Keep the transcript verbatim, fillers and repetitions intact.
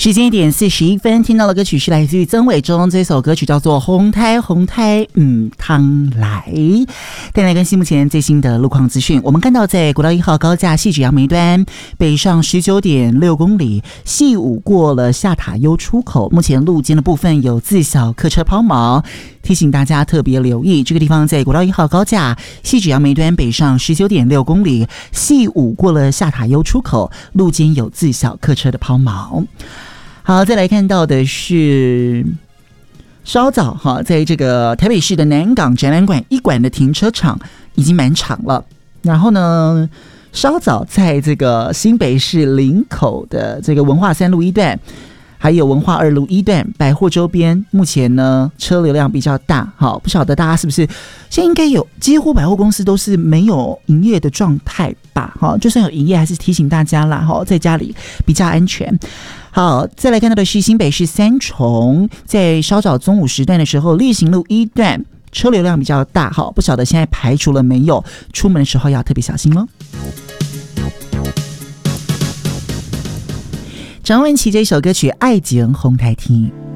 时间一点四十一分，听到的歌曲是来自于曾伟忠，这首歌曲叫做《红胎红胎嗯汤来》。带来更新目前最新的路况资讯，我们看到在国道一号高架汐止杨梅端北上 十九点六公里，汐五过了下塔悠出口，目前路肩的部分有自小客车抛锚，提醒大家特别留意这个地方，在国道一号高架汐止杨梅端北上 十九点六公里，汐五过了下塔悠出口，路肩有自小客车的抛锚。好，再来看到的是稍早哈，在这个台北市的南港展览馆一馆的停车场已经满场了。然后呢，稍早在这个新北市林口的这个文化三路一段，还有文化二路一段百货周边，目前呢车流量比较大。好，不晓得大家是不是现在应该有几乎百货公司都是没有营业的状态吧？好，就算有营业，还是提醒大家啦，在家里比较安全。好，再来看到的是新北市三重，在稍早中午时段的时候，力行路一段车流量比较大，好，不晓得现在排除了没有，出门的时候要特别小心咯。张文琪这首歌曲《爱情红台听》。